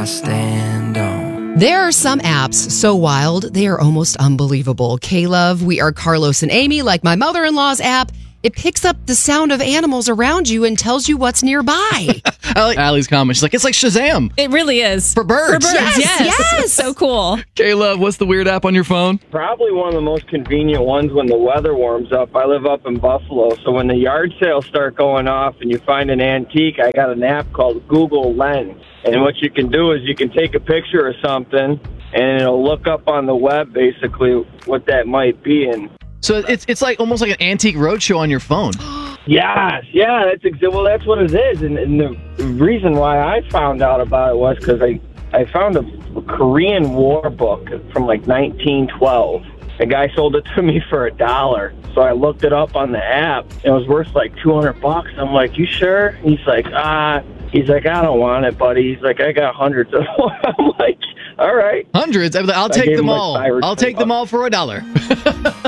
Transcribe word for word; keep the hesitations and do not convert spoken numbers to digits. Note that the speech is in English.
I stand on. There are some apps so wild, they are almost unbelievable. K-Love, We Are Carlos and Amy, like my mother-in-law's app. It picks up the sound of animals around you and tells you what's nearby. I like Allie's comment. She's like, it's like Shazam. It really is. For birds. For birds, Yes, yes. yes. So cool. K-Love, what's the weird app on your phone? Probably one of the most convenient ones when the weather warms up. I live up in Buffalo, so when the yard sales start going off and you find an antique, I got an app called Google Lens. And what you can do is you can take a picture of something, and it'll look up on the web basically what that might be. And So it's it's like almost like an antique roadshow on your phone. yes, yeah, that's exa- well, that's what it is. And, and the reason why I found out about it was because I I found a Korean War book from like nineteen twelve. A guy sold it to me for a dollar. So I looked it up on the app. It was worth like two hundred bucks. I'm like, you sure? He's like, ah. He's like, I don't want it, buddy. He's like, I got hundreds of them. I'm like, all right. Hundreds? I'll I take gave them him like all. five or I'll ten take them bucks. all for a dollar.